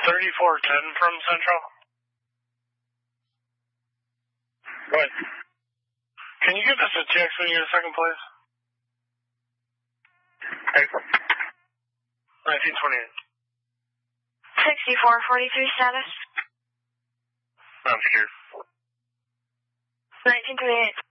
3410 from Central. What? Can you give us a text when you get a second, please? Okay. 1928. 6443 status. I'm scared. 1928.